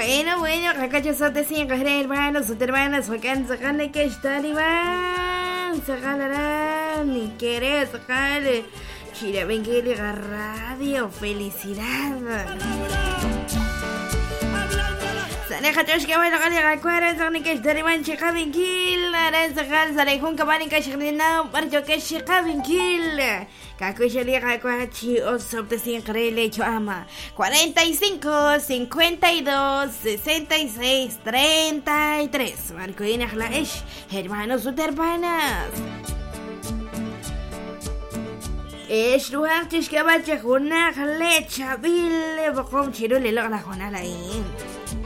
Bueno, acá yo soy de 5 hermanos, sus hermanas, sacan que estar Iván, sacarán, ni querer sacar, Chira Bengueli Radio, felicidad. Saneja Toshka, bueno, Galia Cuara, Sonic Esteriman, Chicago Kill, Aranzal, Sarejun Cabanica Shirina, Barjo que Chicago Kill. Cacuchelia Cacuachi, Osop de Sincrele Chama, 45, 52, 66, 33. Marcoina Glash, hermanos hermanas. ايش روحك تشكبت شخونا خليت شابيل بقوم تشيلوا لي لغنا خونا لاين